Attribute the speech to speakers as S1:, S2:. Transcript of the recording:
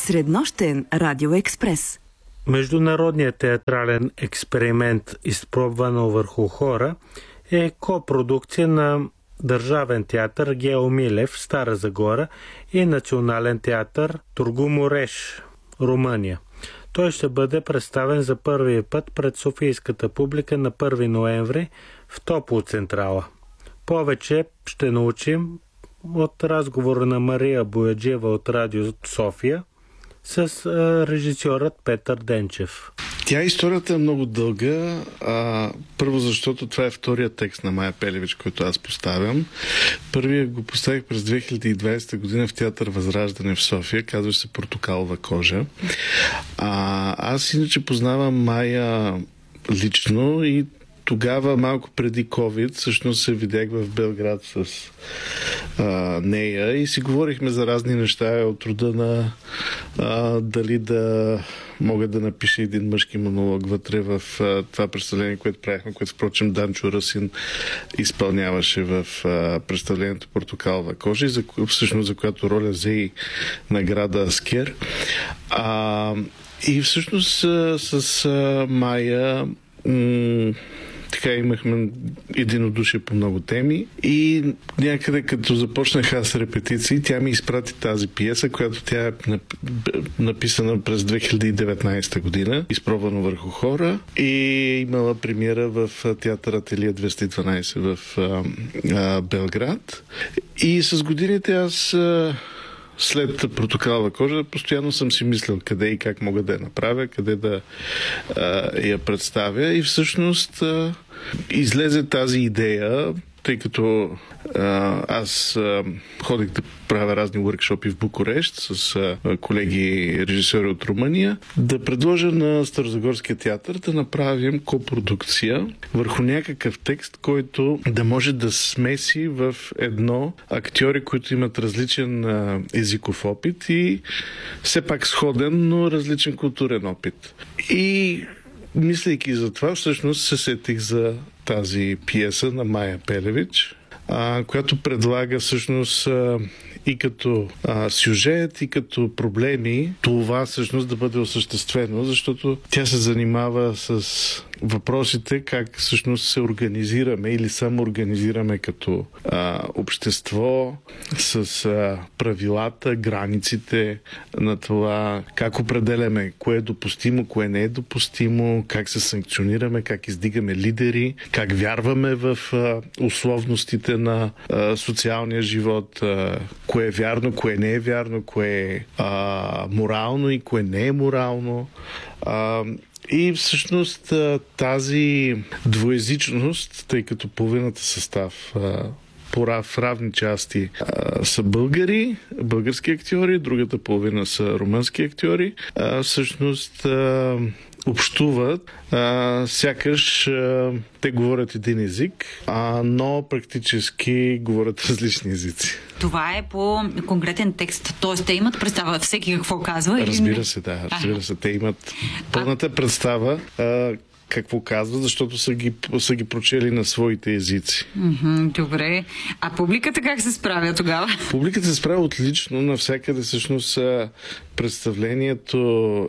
S1: Среднощен радиоекспрес.
S2: Международният театрален експеримент "Изпробвано върху хора" е копродукция на Държавен театър Гео Милев, Стара Загора, и Национален театър Тургу Муреш, Румъния. Той ще бъде представен за първи път пред софийската публика на 1 ноември в Топлоцентрала. Повече ще научим от разговора на Мария Бояджиева от Радио София с режисьорът Петър Денчев.
S3: Историята е много дълга. Първо, защото това е втория текст на Мая Пелевич, който аз поставям. Първият го поставих през 2020 година в театър Възраждане в София. Казва се "Портокалова кожа". Аз иначе познавам Мая лично и тогава, малко преди COVID, всъщност се видях в Белград с нея и си говорихме за разни неща от рода на дали да мога да напиша един мъжки монолог вътре в това представление, което правихме, което впрочем Данчо Ръсин изпълняваше в представлението "Портокалова кожа", всъщност за която роля взе и награда Аскер. И всъщност с Мая така имахме единодушие по много теми и някъде като започнах аз репетиции, тя ми изпрати тази пиеса, която тя е написана през 2019 година, "Изпробвано върху хора", и имала премиера в театър Ателие 212 в Белград. И с годините аз след "Портокалова кожа" постоянно съм си мислил къде и как мога да я направя, къде да я представя, и всъщност излезе тази идея, тъй като аз ходих да правя разни workshopи в Букурещ с колеги режисьори от Румъния, да предложа на Старозагорския театър да направим копродукция върху някакъв текст, който да може да смеси в едно актьори, които имат различен езиков опит и все пак сходен, но различен културен опит. И мислейки за това, всъщност се сетих за тази пиеса на Мая Пелевич, която предлага всъщност и като сюжет, и като проблеми това всъщност да бъде осъществено, защото тя се занимава с въпросите как всъщност се организираме или самоорганизираме като общество, с правилата, границите на това, как определяме кое е допустимо, кое не е допустимо, как се санкционираме, как издигаме лидери, как вярваме в условностите на социалния живот, кое е вярно, кое не е вярно, кое е морално и кое не е морално. И всъщност тази двуезичност, тъй като половината състав в равни части са българи, български актьори, другата половина са румънски актьори, всъщност общуват, сякаш те говорят един език, но практически говорят различни езици.
S4: Това е по конкретен текст, т.е. те имат представа всеки какво казва?
S3: Разбира се, да. Разбира се, те имат пълната представа какво казва, защото са ги прочели на своите езици.
S4: Добре. А публиката как се справя тогава?
S3: Публиката се справя отлично. Навсякъде всъщност представлението